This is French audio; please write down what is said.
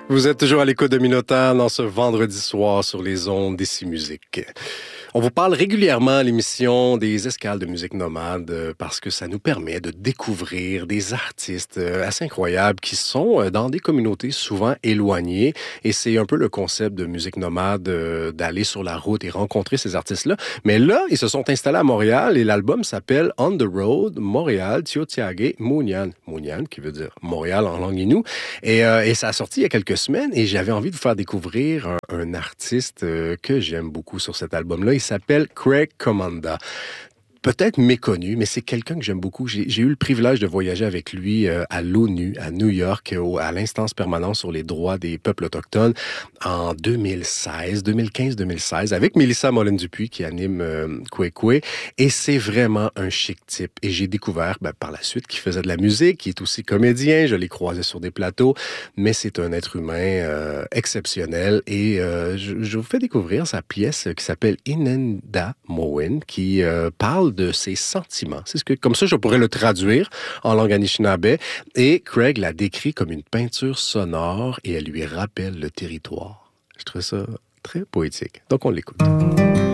Vous êtes toujours à l'écoute de Minotaur dans ce vendredi soir sur les ondes d'Ici Musique. On vous parle régulièrement à l'émission des escales de musique nomade parce que ça nous permet de découvrir des artistes assez incroyables qui sont dans des communautés souvent éloignées. Et c'est un peu le concept de musique nomade d'aller sur la route et rencontrer ces artistes-là. Mais là, ils se sont installés à Montréal et l'album s'appelle On the Road, Montréal, Tiohtià:ke, Mounian. Mounian, qui veut dire Montréal en langue inou. Et ça a sorti il y a quelques semaines et j'avais envie de vous faire découvrir un artiste que j'aime beaucoup sur cet album-là. Il s'appelle Craig Commanda. Peut-être méconnu, mais c'est quelqu'un que j'aime beaucoup. J'ai eu le privilège de voyager avec lui à l'ONU, à New York, à l'instance permanente sur les droits des peuples autochtones en 2015-2016, avec Mélissa Mollin-Dupuis qui anime Kwekwe. Et c'est vraiment un chic type. Et j'ai découvert par la suite qu'il faisait de la musique, qu'il est aussi comédien. Je l'ai croisé sur des plateaux, mais c'est un être humain exceptionnel. Et je vous fais découvrir sa pièce qui s'appelle Inenda Mowin, qui parle de ses sentiments. Comme ça, je pourrais le traduire en langue anishinaabe. Et Craig la décrit comme une peinture sonore et elle lui rappelle le territoire. Je trouve ça très poétique. Donc, on l'écoute.